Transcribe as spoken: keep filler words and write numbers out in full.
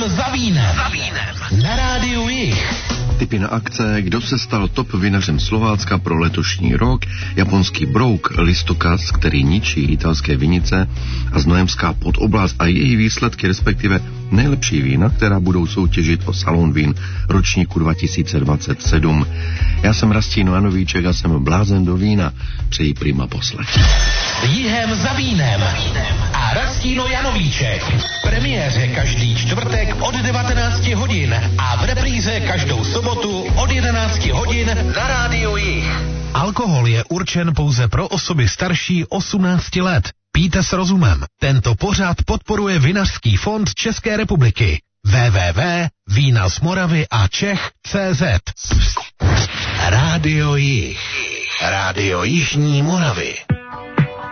za vínem. Za vínem. Na rádiu Jich. Tipy na akce, kdo se stal top vinařem Slovácka pro letošní rok, japonský brouk Listokaz, který ničí italské vinice, a znojemská Podoblast a její výsledky, respektive nejlepší vína, která budou soutěžit o Salon vín ročníku dva tisíce dvacet sedm. Já jsem Rastino Janovíček a jsem blázen do vína. Přeji prima poslech. Jihem za vínem a Rastino Janovíček. V premiéře každý čtvrtek od devatenácti hodin a v repríze každou sobotu od jedenácti hodin na rádiu Jich. Alkohol je určen pouze pro osoby starší osmnácti let. Pijte s rozumem. Tento pořad podporuje Vinařský fond České republiky. w w w tečka vína z Moravy a Čech tečka cé zet. Rádio Jich. Rádio Jižní Moravy.